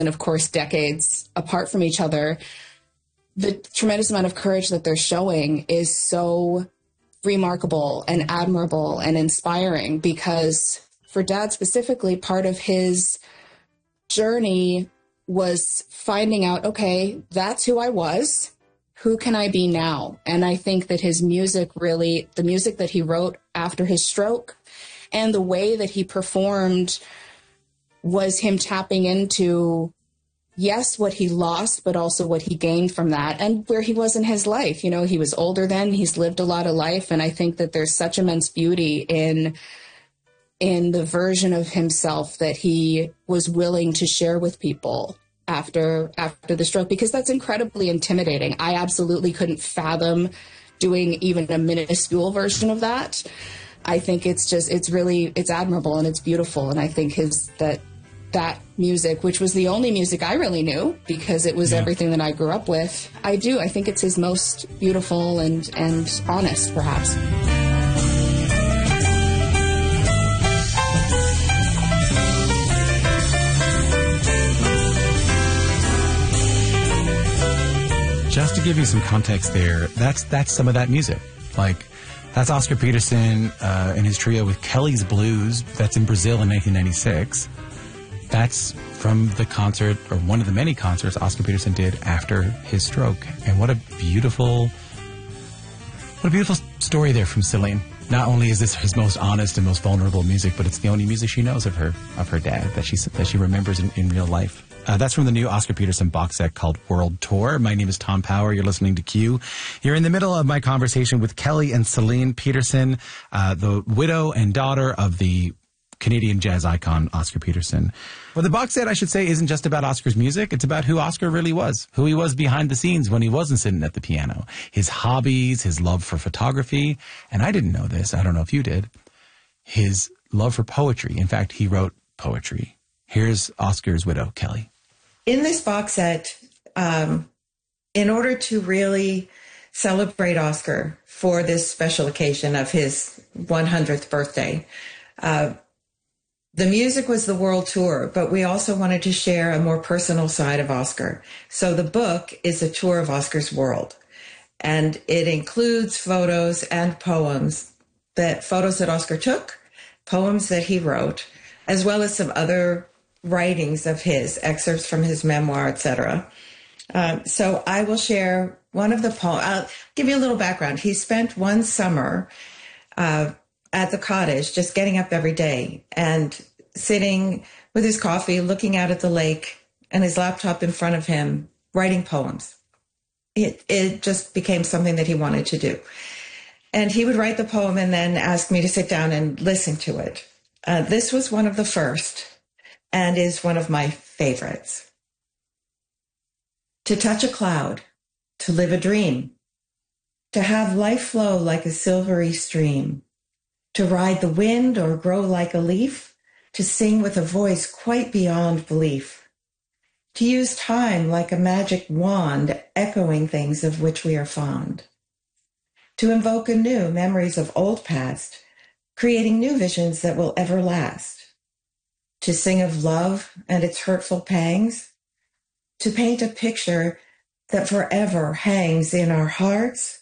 of course, decades apart from each other, the tremendous amount of courage that they're showing is so remarkable and admirable and inspiring, because for Dad specifically, part of his journey was finding out, okay, that's who I was. Who can I be now? And I think that his music really, the music that he wrote after his stroke and the way that he performed was him tapping into, yes, what he lost, but also what he gained from that and where he was in his life. You know, he was older then, he's lived a lot of life. And I think that there's such immense beauty in the version of himself that he was willing to share with people after the stroke, because that's incredibly intimidating. I absolutely couldn't fathom doing even a minuscule version of that. I think it's admirable and it's beautiful. And I think that music, which was the only music I really knew because it was everything that I grew up with, I think it's his most beautiful and honest, perhaps. Just to give you some context there, that's some of that music. Like, that's Oscar Peterson and his trio with Kelly's Blues. That's in Brazil in 1996. That's from the concert, or one of the many concerts Oscar Peterson did after his stroke. And what a beautiful story there from Celine. Not only is this his most honest and most vulnerable music, but it's the only music she knows of her dad that she remembers in real life. That's from the new Oscar Peterson box set called World Tour. My name is Tom Power. You're listening to Q. You're in the middle of my conversation with Kelly and Celine Peterson, the widow and daughter of the Canadian jazz icon Oscar Peterson. Well, the box set, I should say, isn't just about Oscar's music. It's about who Oscar really was, who he was behind the scenes when he wasn't sitting at the piano, his hobbies, his love for photography, and I didn't know this, I don't know if you did, his love for poetry. In fact, he wrote poetry. Here's Oscar's widow, Kelly. In this box set, in order to really celebrate Oscar for this special occasion of his 100th birthday, the music was the world tour, but we also wanted to share a more personal side of Oscar. So the book is a tour of Oscar's world, and it includes photos and poems, photos that Oscar took, poems that he wrote, as well as some other writings of his, excerpts from his memoir, etc. So I will share one of the poems. I'll give you a little background. He spent one summer at the cottage, just getting up every day and sitting with his coffee, looking out at the lake and his laptop in front of him, writing poems. It just became something that he wanted to do. And he would write the poem and then ask me to sit down and listen to it. This was one of the first and is one of my favorites. To touch a cloud, to live a dream, to have life flow like a silvery stream, to ride the wind or grow like a leaf, to sing with a voice quite beyond belief, to use time like a magic wand, echoing things of which we are fond, to invoke anew memories of old past, creating new visions that will ever last, to sing of love and its hurtful pangs, to paint a picture that forever hangs in our hearts